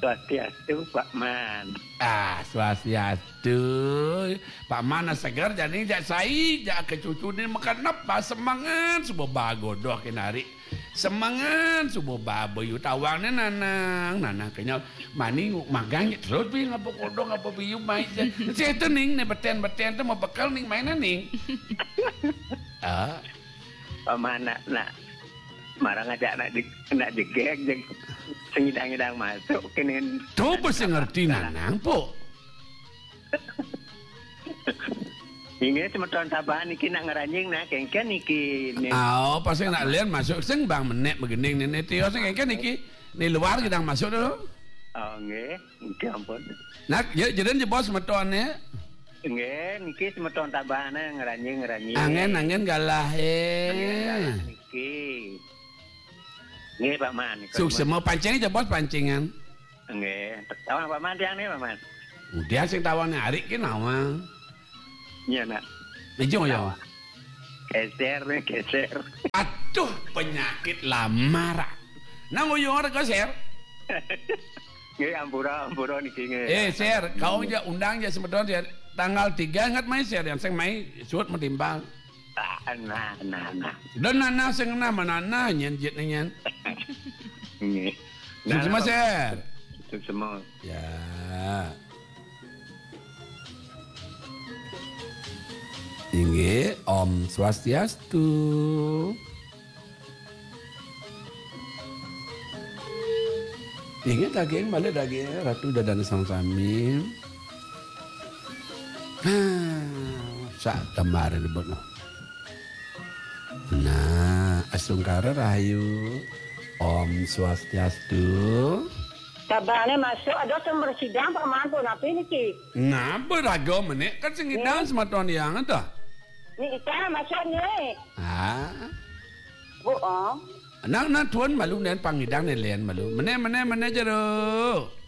Swastiastu Pak Man. Swastiastu. Pak mana segar jadi jak sai jak kecucunin makan apa semangat subuh bagodoh kenari. Semangat subuh baboy tawangnya nanang kenyal mani magang terus pi ngapa kodong ngapa biu main. Saya itu ning ne beten tu mau bekal ning mainan ning. Pak Man nak marang aja nak digeg jeg sengidang-idang masuk kenen. Coba saya ngerti nanang po. Ini cuma tahun tabahan niki nak ngeranjing nak kengken niki. Pas saya nak lihat masuk seng bang menek begening nenek tio saya kengken niki ni luar kita masuk dulu. Nggih, nggih ampun. Nak jadi je bos metonnya. Nggih, niki cuma tahun tabahan ngeranjing. Angen galah niki. Nggih Pak Man. Sukses mau pancing aja bos pancingan. Nggih, tawang Pak Man tiang nih Pak Man. Udah sing tawane hari ki nawa. Iya nak. Mejo ya. Geser. Aduh penyakit lamar. Nang yo ora geser. Nggih ampura niki nggih. Ser, kau aja undang aja semedon ya tanggal 3 ingat mai ser yang sing mai suut metimbang. Nah. Dan nana sing mana nyen jet nyen. Nggih. Semua ser. Semua. Ya. Inge Om Swastiastu. Inge daging balik daging Ratu Dadan Sang Samim. Saat kemarin disebut no. Nah, Asungkara Rahayu Om Swastiastu. Tabane masuk ada sumber sidang Pak Man pun apa ini ki? Nah, berago menek kan sing ngidang sematon yang ada. Ni kita masuk ni. Nak tuan malu nen pangidang nen lian malu. Mana jero.